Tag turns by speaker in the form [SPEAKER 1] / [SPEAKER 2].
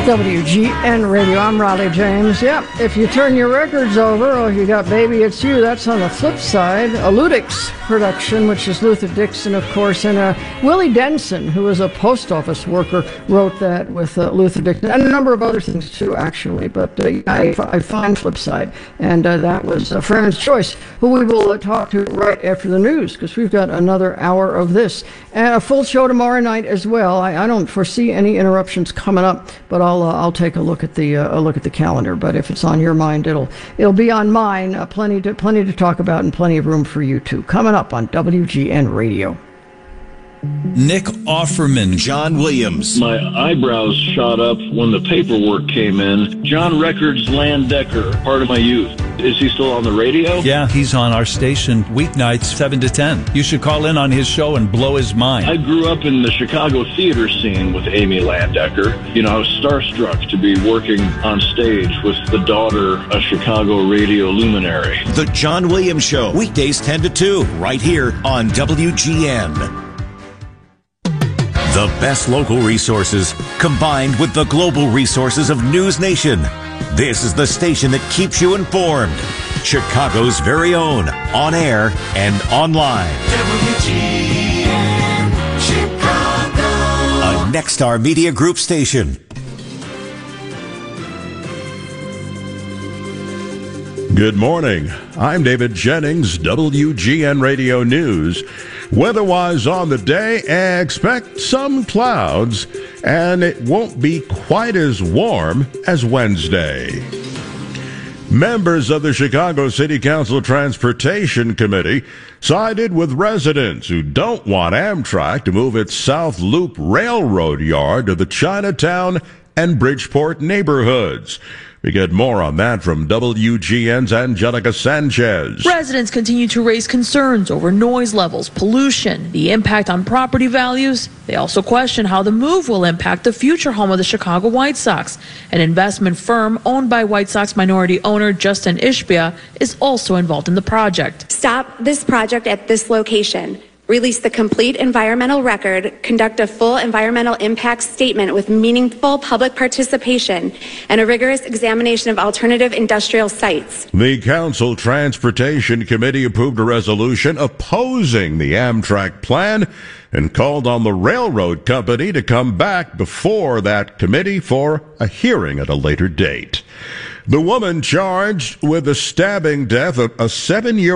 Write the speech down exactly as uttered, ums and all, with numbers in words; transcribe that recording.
[SPEAKER 1] W G N Radio, I'm Riley James. Yep, if you turn your records over, or you got Baby It's You, that's on the flip side. A Ludix production, which is Luther Dixon, of course, and uh, Willie Denson, who was a post office worker, wrote that with uh, Luther Dixon, and a number of other things too, actually, but uh, I, I find flip side, and uh, that was uh, Fran's Choice, who we will uh, talk to right after the news, because we've got another hour of this, and a full show tomorrow night as well. I, I don't foresee any interruptions coming up, but I'll uh, I'll take a look at the uh, a look at the calendar. But if it's on your mind, it'll it'll be on mine. Uh, plenty to plenty to talk about, and plenty of room for you too. Coming up on W G N Radio.
[SPEAKER 2] Nick Offerman.
[SPEAKER 3] John Williams.
[SPEAKER 4] My eyebrows shot up when the paperwork came in. John Records Landecker, part of my youth. Is he still on the radio?
[SPEAKER 2] Yeah, he's on our station weeknights, seven to ten. You should call in on his show and blow his mind.
[SPEAKER 4] I grew up in the Chicago theater scene with Amy Landecker. You know, I was starstruck to be working on stage with the daughter of Chicago radio luminary.
[SPEAKER 3] The John Williams Show, weekdays ten to two, right here on W G N. The best local resources combined with the global resources of News Nation. This is the station that keeps you informed. Chicago's very own, on air and online. W G N Chicago. A Nexstar Media Group station.
[SPEAKER 5] Good morning. I'm David Jennings, W G N Radio News. Weather-wise on the day, expect some clouds, and it won't be quite as warm as Wednesday. Members of the Chicago City Council Transportation Committee sided with residents who don't want Amtrak to move its South Loop Railroad yard to the Chinatown and Bridgeport neighborhoods. We get more on that from W G N's Angelica Sanchez.
[SPEAKER 6] Residents continue to raise concerns over noise levels, pollution, the impact on property values. They also question how the move will impact the future home of the Chicago White Sox. An investment firm owned by White Sox minority owner Justin Ishbia is also involved in the project.
[SPEAKER 7] Stop this project at this location. Release the complete environmental record, conduct a full environmental impact statement with meaningful public participation, and a rigorous examination of alternative industrial sites.
[SPEAKER 5] The Council Transportation Committee approved a resolution opposing the Amtrak plan and called on the railroad company to come back before that committee for a hearing at a later date. The woman charged with the stabbing death of a seven-year-old